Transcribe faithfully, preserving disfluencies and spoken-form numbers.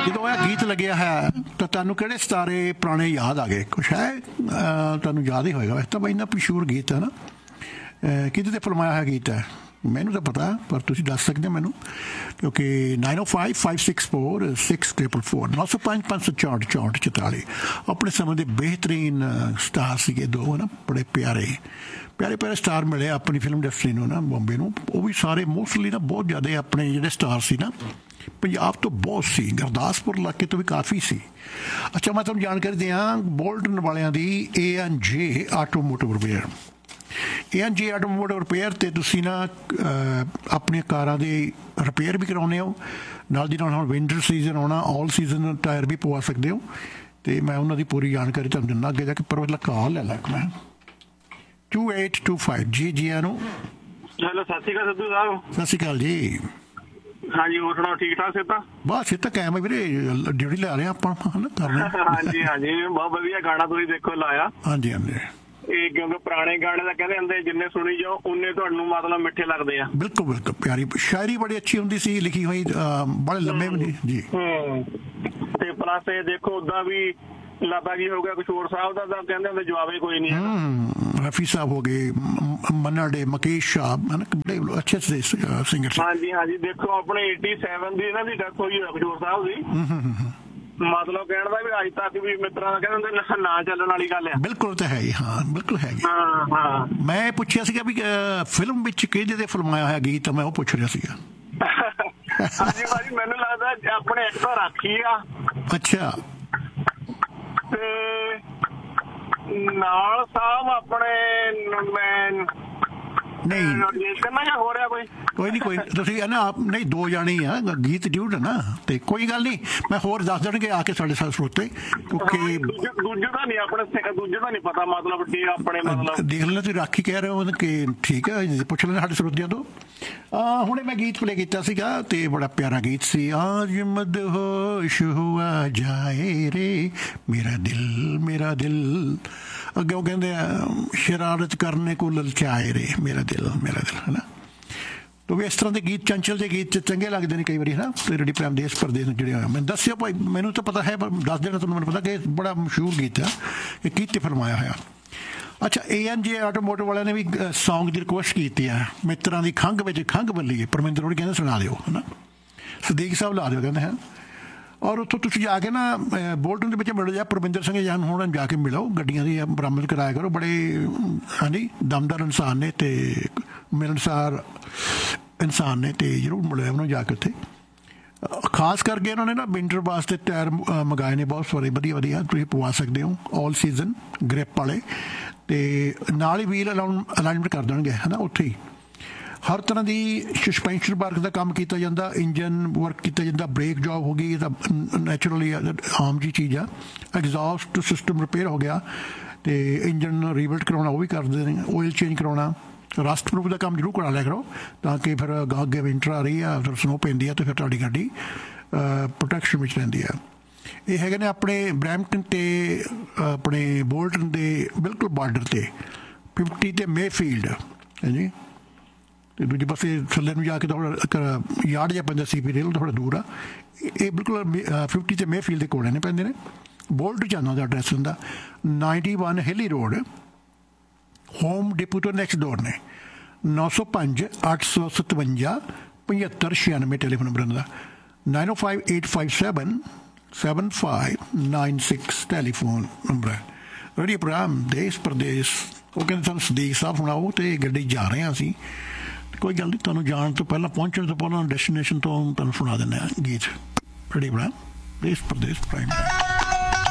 ਜਦੋਂ ਇਹ ਗੀਤ ਲੱਗਿਆ ਹੈ ਤਾਂ ਤੁਹਾਨੂੰ ਕਿਹੜੇ ਸਿਤਾਰੇ ਪੁਰਾਣੇ ਯਾਦ ਆ ਗਏ? ਕੁਛ ਹੈ ਤੁਹਾਨੂੰ ਯਾਦ ਹੀ ਹੋਏਗਾ, ਵੈਸੇ ਤਾਂ ਇੰਨਾ ਮਸ਼ਹੂਰ ਗੀਤ ਹੈ ਨਾ। ਕਿਹਦੇ 'ਤੇ ਫਿਲਮਾਇਆ ਹੋਇਆ ਗੀਤ ਹੈ ਮੈਨੂੰ ਤਾਂ ਪਤਾ, ਪਰ ਤੁਸੀਂ ਦੱਸ ਸਕਦੇ ਹੋ ਮੈਨੂੰ, ਕਿਉਂਕਿ ਨਾਈਨ ਓ five five six four six triple four ਨੌ ਸੌ ਪੰਜ ਪੰਜ ਸੌ ਚੌਂਹਠ ਚੌਂਹਠ ਚੁਤਾਲੀ ਆਪਣੇ ਸਮੇਂ ਦੇ ਬਿਹਤਰੀਨ ਸਟਾਰ ਸੀਗੇ ਦੋ ਨਾ, ਬੜੇ ਪਿਆਰੇ ਪਿਆਰੇ ਪਿਆਰੇ ਸਟਾਰ ਮਿਲੇ ਆਪਣੀ ਫਿਲਮ ਇੰਡਸਟਰੀ ਨੂੰ ਨਾ, ਬੰਬੇ ਨੂੰ। ਉਹ ਵੀ ਸਾਰੇ ਮੋਸਟਲੀ ਨਾ ਬਹੁਤ ਜ਼ਿਆਦਾ ਆਪਣੇ ਜਿਹੜੇ ਸਟਾਰ ਸੀ ਨਾ ਪੰਜਾਬ ਤੋਂ ਬਹੁਤ ਸੀ, ਗੁਰਦਾਸਪੁਰ ਇਲਾਕੇ ਤੋਂ ਵੀ ਕਾਫੀ ਸੀ। ਅੱਛਾ, ਮੈਂ ਤੁਹਾਨੂੰ ਜਾਣਕਾਰੀ ਦਿਆਂ ਬੋਲਟਨ ਵਾਲਿਆਂ ਦੀ ਏ ਐਂਡ ਜੇ ਆਟੋਮੋਟਿਵ ਰਿਪੇਅਰ। ਏ ਐਂਡ ਜੇ ਆਟੋਮੋਟਿਵ ਰਿਪੇਅਰ 'ਤੇ ਤੁਸੀਂ ਨਾ ਆਪਣੀਆਂ ਕਾਰਾਂ ਦੇ ਰਿਪੇਅਰ ਵੀ ਕਰਾਉਂਦੇ ਹੋ, ਨਾਲ ਦੀ ਨਾਲ ਹੁਣ ਵਿੰਟਰ ਸੀਜ਼ਨ ਆਉਣਾ, ਆਲ ਸੀਜ਼ਨ ਟਾਇਰ ਵੀ ਪਵਾ ਸਕਦੇ ਹੋ। ਅਤੇ ਮੈਂ ਉਹਨਾਂ ਦੀ ਪੂਰੀ ਜਾਣਕਾਰੀ ਤੁਹਾਨੂੰ ਦਿੰਦਾ ਅੱਗੇ ਜਾ ਕੇ, ਪਰ ਉਹਦਾ ਕਾਲ ਲੈ ਲਾ ਇੱਕ ਮੈਂ to eight two five G ਜੀਆਂ ਨੂੰ। ਹੈਲੋ, ਸਤਿ ਸ਼੍ਰੀ ਅਕਾਲ ਸਿੱਧੂ ਸਾਹਿਬ। ਸਤਿ ਸ਼੍ਰੀ ਅਕਾਲ ਜੀ। ਹਾਂਜੀ, ਹੋਰ ਸੁਣਾਓ, ਠੀਕ ਠਾਕ ਸਿੱਧਾ? ਬਸ ਸਿੱਧਾ ਕਾਇਮ ਹੈ ਵੀਰੇ, ਡਿਊਟੀ ਲੈ ਰਹੇ ਆਪਾਂ ਹਨਾ ਕਰਨਾ। ਹਾਂਜੀ ਹਾਂਜੀ, ਬਹੁਤ ਵਧੀਆ ਗਾਣਾ ਤੁਸੀਂ ਦੇਖੋ ਲਾਇਆ। ਹਾਂਜੀ ਹਾਂਜੀ, ਇਹ ਕਿਉਂਕਿ ਪੁਰਾਣੇ ਗਾਣੇ ਦਾ ਕਹਿੰਦੇ ਹੁੰਦੇ ਜਿੰਨੇ ਸੁਣੀ ਜਾਓ ਉਨੇ ਤੁਹਾਨੂੰ ਮਤਲਬ ਮਿੱਠੇ ਲੱਗਦੇ ਆ। ਬਿਲਕੁਲ ਬਿਲਕੁਲ, ਪਿਆਰੀ ਸ਼ਾਇਰੀ ਬੜੀ ਅੱਛੀ ਹੁੰਦੀ ਸੀ ਲਿਖੀ ਹੋਈ, ਬੜੇ ਲੰਮੇ ਵੀ ਜੀ। ਹੂੰ, ਤੇ ਪਲੱਸ ਇਹ ਦੇਖੋ ਉਦਾਂ ਵੀ ਲਾਤਾ ਜੀ ਹੋ ਗਿਆ ਕਿਸ਼ੋਰ ਸਾਹਿਬ ਦਾ, ਤਾਂ ਕਹਿੰਦੇ ਹੁੰਦੇ ਜਵਾਬ ਹੀ ਕੋਈ ਨਹੀਂ ਹੈ। ਰਫੀ ਸਾਹਿਬ ਹੋ ਗਏ, ਮੰਨਾ ਡੇ, ਮੁਕੇਸ਼ ਸਾਹਿਬ ਹਨ, ਬੜੇ ਅੱਛੇ ਸਿੰਗਰ। ਹਾਂਜੀ ਹਾਂਜੀ, ਦੇਖੋ ਆਪਣੇ ਏਟੀ ਸੈਵਨ ਦੀ ਇਹਨਾਂ ਦੀ ਡੈਥ ਹੋਈ ਹੈ ਕਿਸ਼ੋਰ ਸਾਹਿਬ ਦੀ। ਮਤਲਬ ਕਹਿਣ ਦਾ ਵੀ ਅੱਜ ਤੱਕ ਵੀ ਮਿੱਤਰਾਂ ਦਾ ਕਹਿੰਦੇ ਹੁੰਦੇ ਨਾ ਚੱਲਣ ਵਾਲੀ ਗੱਲ ਆ। ਬਿਲਕੁਲ ਤਾਂ ਹੈ ਹੀ, ਹਾਂ ਬਿਲਕੁਲ ਹੈਗੀ। ਹਾਂ ਹਾਂ, ਮੈਂ ਪੁੱਛਿਆ ਸੀਗਾ ਵੀ ਫਿਲਮ ਵਿੱਚ ਕਿਹਦੇ ਤੇ ਫਿਲਮਾਇਆ ਹੋਇਆ ਗੀਤ, ਮੈਂ ਉਹ ਪੁੱਛ ਰਿਹਾ ਸੀਗਾ। ਹਾਂਜੀ ਭਾਜੀ, ਮੈਨੂੰ ਲੱਗਦਾ ਆਪਣੇ ਐਕਟਰ ਰਾਖੀ ਆ। ਅੱਛਾ, ਤੇ ਨਾਲ ਸਾਹਿਬ ਆਪਣੇ ਮੈਂ ਨਹੀਂ ਕਰਨਾ ਜਾਂ ਹੋ ਰਿਹਾ ਕੋਈ ਕੋਈ ਨਹੀਂ ਕੋਈ ਤੁਸੀਂ ਹੈ ਨਾ ਆਪ ਨਹੀਂ, ਦੋ ਜਾਣੇ ਆ ਗੀਤ ਡਿਊਟ ਨਾ, ਤੇ ਕੋਈ ਗੱਲ ਨਹੀਂ, ਮੈਂ ਹੋਰ ਦੱਸ ਦੇਣਗੇ ਆ ਕੇ ਸਾਡੇ ਸਾਥ ਸਰੋਤੇ, ਕਿਉਂਕਿ ਦੂਜੇ ਦਾ ਨਹੀਂ ਆਪਣੇ ਦੂਜੇ ਦਾ ਨਹੀਂ ਪਤਾ ਮਤਲਬ ਕਿ ਆਪਣੇ ਮਤਲਬ ਦੇਖ ਲੈਣਾ ਤੁਸੀਂ ਰਾਖੀ ਕਹਿ ਰਹੇ ਹੋ ਕਿ ਠੀਕ ਹੈ, ਪੁੱਛ ਲੈਣਾ ਸਾਡੇ ਸਰੋਤਿਆਂ ਤੋਂ। ਹੁਣੇ ਮੈਂ ਗੀਤ ਪਲੇ ਕੀਤਾ ਸੀਗਾ ਤੇ ਬੜਾ ਪਿਆਰਾ ਗੀਤ ਸੀ, ਆਜ ਮਦਹੋਸ਼ ਹੁਆ ਜਾਏ ਰੇ ਮੇਰਾ ਦਿਲ ਮੇਰਾ ਦਿਲ। ਅੱਗੇ ਉਹ ਕਹਿੰਦੇ ਆ ਸ਼ਰਾਰਤ ਕਰਨੇ ਕੋ ਲਲਚਾਏ ਰੇ ਮੇਰਾ ਦਿਲ ਮੇਰਾ ਦਿਲ, ਹੈ ਨਾ। ਤਾਂ ਵੀ ਇਸ ਤਰ੍ਹਾਂ ਦੇ ਗੀਤ ਚੰਚਲ ਦੇ ਗੀਤ ਚੰਗੇ ਲੱਗਦੇ ਨੇ ਕਈ ਵਾਰੀ, ਹੈ ਨਾ। ਤੇ ਰੇਡੀ ਪ੍ਰੇਮ ਦੇਸ਼ ਪਰਦੇਸ ਨੂੰ ਜਿਹੜੇ ਹੋਏ ਮੈਨੂੰ ਦੱਸਿਓ ਭਾਈ, ਮੈਨੂੰ ਤਾਂ ਪਤਾ ਹੈ ਪਰ ਦੱਸ ਦੇਣਾ ਤੁਹਾਨੂੰ, ਮੈਨੂੰ ਪਤਾ ਕਿ ਬੜਾ ਮਸ਼ਹੂਰ ਗੀਤ ਹੈ ਕਿ ਕੀਤੇ ਫਿਲਮਾਇਆ ਹੋਇਆ। ਅੱਛਾ, ਏ ਐਨ ਜੇ ਆਟੋਮੋਟਿਵ ਵਾਲਿਆਂ ਨੇ ਵੀ ਸੌਂਗ ਦੀ ਰਿਕੁਐਸਟ ਕੀਤੀ ਹੈ, ਮਿੱਤਰਾਂ ਦੀ ਖੰਘ ਵਿੱਚ ਖੰਘ ਬੱਲੀਏ, ਪਰਮਿੰਦਰ ਹੋਣੀ ਕਹਿੰਦੇ ਸੁਣਾ ਦਿਓ, ਹੈ ਨਾ। ਸਦੀਕ ਸਾਹਿਬ ਲਾ ਦਿਓ ਕਹਿੰਦੇ ਹੈ। ਔਰ ਉੱਥੋਂ ਤੁਸੀਂ ਜਾ ਕੇ ਨਾ ਬੋਲਟਨ ਦੇ ਵਿੱਚ ਮਿਲ ਜਾ ਪਰਮਿੰਦਰ ਸਿੰਘ ਜਾਨ ਹੁਣ ਜਾ ਕੇ ਮਿਲੋ, ਗੱਡੀਆਂ ਦੀ ਬਰਾਮਦ ਕਰਾਇਆ ਕਰੋ, ਬੜੇ ਹਾਂਜੀ ਦਮਦਾਰ ਇਨਸਾਨ ਨੇ ਤੇ ਮਿਲਣਸਾਰ ਇਨਸਾਨ ਨੇ, ਤੇ ਜ਼ਰੂਰ ਮਿਲਿਆ ਉਹਨੂੰ ਜਾ ਕੇ ਉੱਥੇ। ਖਾਸ ਕਰਕੇ ਉਹਨਾਂ ਨੇ ਨਾ ਵਿੰਟਰ ਵਾਸਤੇ ਟਾਇਰ ਮੰਗਾਏ ਨੇ ਬਹੁਤ ਸਾਰੇ ਵਧੀਆ ਵਧੀਆ, ਤੁਸੀਂ ਪਵਾ ਸਕਦੇ ਹੋ ਆਲ ਸੀਜ਼ਨ ਗ੍ਰਿਪ ਵਾਲੇ, ਤੇ ਨਾਲ ਹੀ ਵੀਲ ਅਲਾਈਨਮੈਂਟ ਕਰ ਦੇਣਗੇ, ਹੈ ਨਾ। ਉੱਥੇ ਹੀ ਹਰ ਤਰ੍ਹਾਂ ਦੀ ਸਸਪੈਂਸ਼ਨ ਵਰਕ ਦਾ ਕੰਮ ਕੀਤਾ ਜਾਂਦਾ, ਇੰਜਨ ਵਰਕ ਕੀਤਾ ਜਾਂਦਾ, ਬ੍ਰੇਕ ਜੋਬ ਹੋ ਗਈ, ਇਹ ਤਾਂ ਨੈਚੁਰਲੀ ਆਮ ਜੀ ਚੀਜ਼ ਆ। ਐਗਜ਼ੌਸਟ ਸਿਸਟਮ ਰਿਪੇਅਰ ਹੋ ਗਿਆ, ਤੇ ਇੰਜਨ ਰੀਬਿਲਡ ਕਰਾਉਣਾ ਉਹ ਵੀ ਕਰਦੇ ਨੇ, ਆਇਲ ਚੇਂਜ ਕਰਾਉਣਾ, ਰਸਟ ਪ੍ਰੂਫ ਦਾ ਕੰਮ ਜ਼ਰੂਰ ਕਰਾ ਲਿਆ ਕਰੋ, ਤਾਂ ਕਿ ਫਿਰ ਅੱਗੇ ਵਿੰਟਰ ਆ ਰਹੀ ਆ, ਫਿਰ ਸਨੋ ਪੈਂਦੀ ਆ, ਅਤੇ ਫਿਰ ਤੁਹਾਡੀ ਗੱਡੀ ਪ੍ਰੋਟੈਕਸ਼ਨ ਵਿੱਚ ਰਹਿੰਦੀ ਆ। ਇਹ ਹੈਗੇ ਨੇ ਆਪਣੇ ਬਰੈਂਪਟਨ ਅਤੇ ਆਪਣੇ ਬੋਲਟਨ ਦੇ ਬਿਲਕੁਲ ਬਾਰਡਰ 'ਤੇ ਫਿਫਟੀ ਅਤੇ ਮੇਫੀਲਡ ਹੈ ਜੀ, ਅਤੇ ਦੂਜੇ ਪਾਸੇ ਥੱਲੇ ਨੂੰ ਜਾ ਕੇ ਥੋੜ੍ਹਾ ਯਾਰਡ ਜਿਹਾ ਪੈਂਦਾ ਸੀ ਪੀ ਰੇਲ, ਥੋੜ੍ਹਾ ਦੂਰ ਆ। ਇਹ ਬਿਲਕੁਲ ਫਿਫਟੀ ਅਤੇ ਮੇਫੀਲਡ ਦੇ ਕੋਲੇ ਨੇ ਪੈਂਦੇ ਨੇ। ਬੋਲਟ ਜਾਣਾ ਦਾ ਐਡਰੈਸ ਹੁੰਦਾ ninety one ਹਿਲੀ road, home depot ਤੋਂ ਨੈਕਸਟ ਡੋਰ ਨੇ। ਨੌ ਸੌ ਪੰਜ ਅੱਠ ਸੌ ਸਤਵੰਜਾ ਪਝੱਤਰ ਛਿਆਨਵੇਂ ਟੈਲੀਫੋਨ ਨੰਬਰ ਦਾ, ਨਾਈਨ ਓ five eight five seven seven five nine six telephone number ਹੈ। ਰੇਡੀਓ ਪ੍ਰੋਗਰਾਮ ਦੇਸ਼ ਪ੍ਰਦੇਸ਼। ਉਹ ਕਹਿੰਦੇ ਸਾਨੂੰ ਸਦੀਕ ਸਾਹਿਬ ਸੁਣਾਓ, ਅਤੇ ਗੱਡੀ ਜਾ ਰਹੇ ਹਾਂ ਅਸੀਂ। ਕੋਈ ਗੱਲ ਨਹੀਂ, ਤੁਹਾਨੂੰ ਜਾਣ ਤੋਂ ਪਹਿਲਾਂ ਪਹੁੰਚਣ ਤੋਂ ਪਹਿਲਾਂ ਡੈਸਟੀਨੇਸ਼ਨ ਤੋਂ ਤੁਹਾਨੂੰ ਸੁਣਾ ਦਿੰਦੇ ਹਾਂ ਗੀਤ। ਰੇਡੀਓ ਪ੍ਰੋਗਰਾਮ ਦੇਸ਼ ਪ੍ਰਦੇਸ਼ ਪ੍ਰਾਈਮ।